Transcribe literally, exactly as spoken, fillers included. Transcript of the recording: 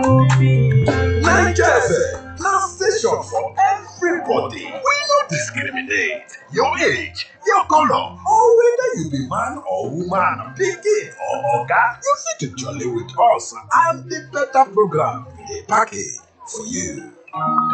Naija F M na station for everybody. We no discriminate. Your age, your color, or whether you be man or woman, pikin or oga, you fit to jolly with us and the better program we dey package for you.